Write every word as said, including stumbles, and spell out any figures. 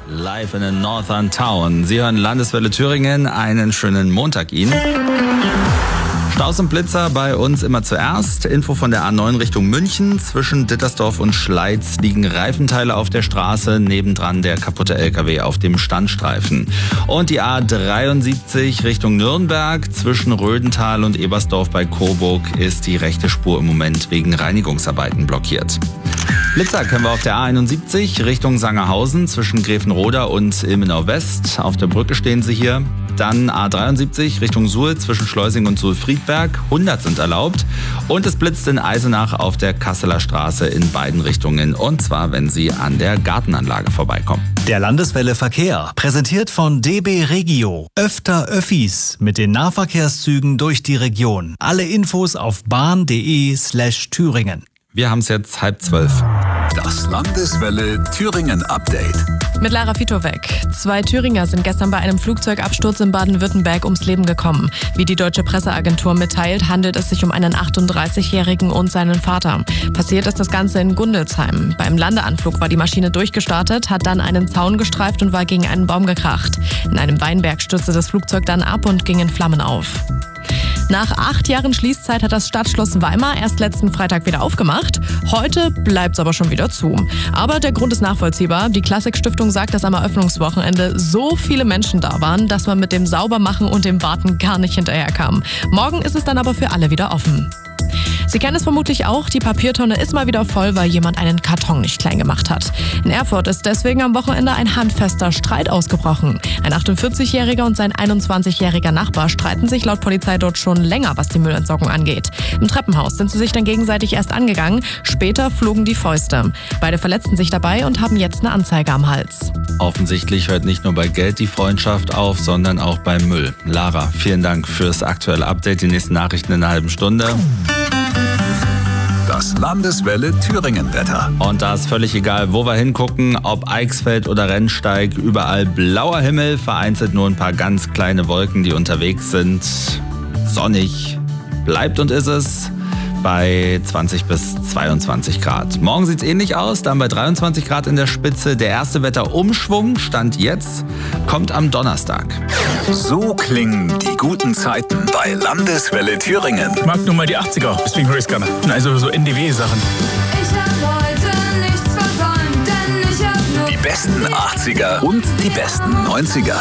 Live in a Northern Town. Sie hören Landeswelle Thüringen. Einen schönen Montag Ihnen. Staus und Blitzer bei uns immer zuerst. Info von der A neun Richtung München. Zwischen Dittersdorf und Schleiz liegen Reifenteile auf der Straße. Nebendran der kaputte L K W auf dem Standstreifen. Und die A dreiundsiebzig Richtung Nürnberg. Zwischen Rödental und Ebersdorf bei Coburg ist die rechte Spur im Moment wegen Reinigungsarbeiten blockiert. Blitzer können wir auf der A einundsiebzig Richtung Sangerhausen zwischen Gräfenroda und Ilmenau West. Auf der Brücke stehen sie hier. Dann A dreiundsiebzig Richtung Suhl zwischen Schleusing und Suhl-Friedberg. hundert sind erlaubt. Und es blitzt in Eisenach auf der Kasseler Straße in beiden Richtungen. Und zwar, wenn Sie an der Gartenanlage vorbeikommen. Der Landeswelle Verkehr, präsentiert von D B Regio. Öfter Öffis mit den Nahverkehrszügen durch die Region. Alle Infos auf bahn.de slash Thüringen. Wir haben es jetzt halb zwölf. Das Landeswelle Thüringen Update. Mit Lara Fitowek. Zwei Thüringer sind gestern bei einem Flugzeugabsturz in Baden-Württemberg ums Leben gekommen. Wie die deutsche Presseagentur mitteilt, handelt es sich um einen achtunddreißigjährigen und seinen Vater. Passiert ist das Ganze in Gundelsheim. Beim Landeanflug war die Maschine durchgestartet, hat dann einen Zaun gestreift und war gegen einen Baum gekracht. In einem Weinberg stürzte das Flugzeug dann ab und ging in Flammen auf. Nach acht Jahren Schließzeit hat das Stadtschloss Weimar erst letzten Freitag wieder aufgemacht. Heute bleibt es aber schon wieder zu. Aber der Grund ist nachvollziehbar. Die Klassik-Stiftung sagt, dass am Eröffnungswochenende so viele Menschen da waren, dass man mit dem Saubermachen und dem Warten gar nicht hinterherkam. Morgen ist es dann aber für alle wieder offen. Sie kennen es vermutlich auch, die Papiertonne ist mal wieder voll, weil jemand einen Karton nicht klein gemacht hat. In Erfurt ist deswegen am Wochenende ein handfester Streit ausgebrochen. Ein achtundvierzigjähriger und sein einundzwanzigjähriger Nachbar streiten sich laut Polizei dort schon länger, was die Müllentsorgung angeht. Im Treppenhaus sind sie sich dann gegenseitig erst angegangen, später flogen die Fäuste. Beide verletzten sich dabei und haben jetzt eine Anzeige am Hals. Offensichtlich hört nicht nur bei Geld die Freundschaft auf, sondern auch beim Müll. Lara, vielen Dank fürs aktuelle Update. Die nächsten Nachrichten in einer halben Stunde. Das Landeswelle Thüringen Wetter. Und da ist völlig egal, wo wir hingucken, ob Eichsfeld oder Rennsteig, überall blauer Himmel, vereinzelt nur ein paar ganz kleine Wolken, die unterwegs sind. Sonnig bleibt und ist es bei zwanzig bis zweiundzwanzig Grad. Morgen sieht es ähnlich aus, dann bei dreiundzwanzig Grad in der Spitze. Der erste Wetterumschwung, Stand jetzt, kommt am Donnerstag. So klingen die guten Zeiten bei Landeswelle Thüringen. Ich mag nur mal die achtziger, deswegen höre ich es gerne. Also so N D W-Sachen. Ich hab heute nichts versäumt, denn ich hab nur Die besten achtziger und die besten neunziger.